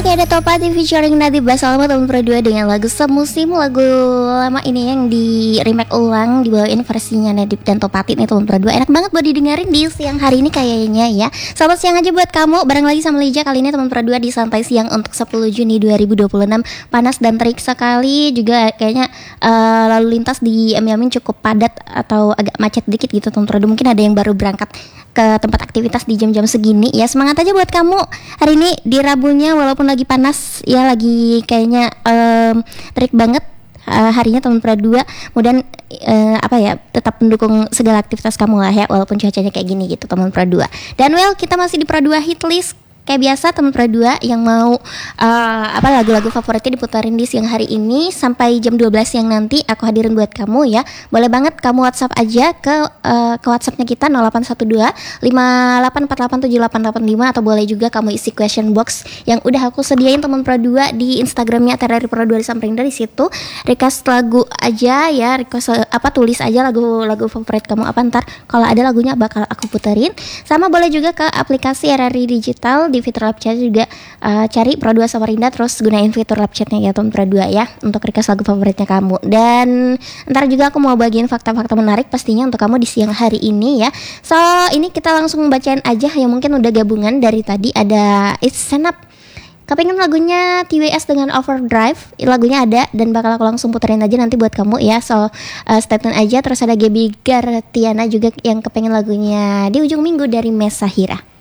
Oke, ada Topati featuring Nadib Basalma tahun Pro 2 dengan lagu Semusim. Lagu lama ini yang di remake ulang, dibawain versinya Nadib dan Topati nih tahun Pro 2. Enak banget buat didengerin di siang hari ini kayaknya ya. Selamat siang aja buat kamu, bareng lagi sama Lija. Kali ini teman Pro 2 di Santai Siang untuk 10 Juni 2026. Panas dan terik sekali. Juga kayaknya lalu lintas di Yamin cukup padat atau agak macet dikit gitu teman Pro 2. Mungkin ada yang baru berangkat ke tempat aktivitas di jam-jam segini ya. Semangat aja buat kamu hari ini di Rabunya, walaupun lagi panas ya, lagi kayaknya terik banget harinya teman Pro 2. Kemudian tetap mendukung segala aktivitas kamu lah ya, walaupun cuacanya kayak gini gitu teman Pro 2. Dan kita masih di Pro 2 hit list. Kayak biasa teman Pro 2 yang mau lagu-lagu favoritnya diputarin di siang hari ini sampai jam 12 siang nanti aku hadirin buat kamu ya. Boleh banget kamu WhatsApp aja ke WhatsAppnya kita 0812 58487885, atau boleh juga kamu isi question box yang udah aku sediain teman Pro 2 di Instagramnya @Pro 2 disamperin. Dari situ request lagu aja ya, tulis aja lagu favorit kamu apa, ntar kalau ada lagunya bakal aku puterin. Sama boleh juga ke aplikasi RRI Digital, di fitur live chat juga cari Pro 2 Samarinda, terus gunain fitur live chatnya ya teman Pro 2 ya, untuk request lagu favoritnya kamu. Dan ntar juga aku mau bagiin fakta-fakta menarik pastinya untuk kamu di siang hari ini ya. So ini kita langsung bacain aja yang mungkin udah gabungan dari tadi. Ada It's Stand Up, kepengen lagunya TWS dengan Overdrive, lagunya ada dan bakal aku langsung puterin aja nanti buat kamu ya. So stay tune aja. Terus ada Gaby Gartiana juga yang kepengen lagunya Di Ujung Minggu dari Mesahira.